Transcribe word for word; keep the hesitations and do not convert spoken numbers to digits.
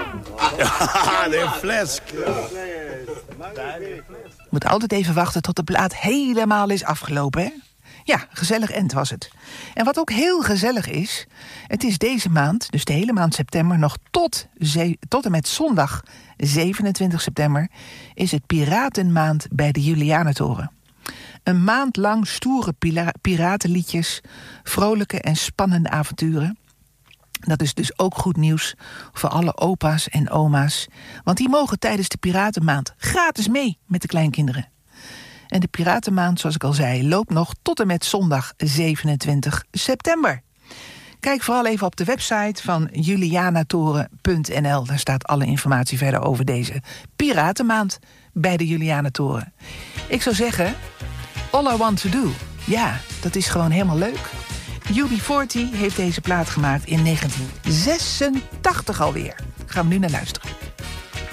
Ja, de fles. Moet altijd even wachten tot de plaat helemaal is afgelopen, hè? Ja, gezellig end was het. En wat ook heel gezellig is, het is deze maand, dus de hele maand september, nog tot, ze- tot en met zondag zevenentwintig september, is het Piratenmaand bij de Julianentoren. Een maand lang stoere pila- piratenliedjes, vrolijke en spannende avonturen. Dat is dus ook goed nieuws voor alle opa's en oma's, want die mogen tijdens de Piratenmaand gratis mee met de kleinkinderen. En de Piratenmaand, zoals ik al zei, loopt nog tot en met zondag zevenentwintig september. Kijk vooral even op de website van julianatoren punt n l. Daar staat alle informatie verder over deze Piratenmaand bij de Julianentoren. Ik zou zeggen, all I want to do. Ja, dat is gewoon helemaal leuk. U B veertig heeft deze plaat gemaakt in negentien zesentachtig alweer. Gaan we nu naar luisteren.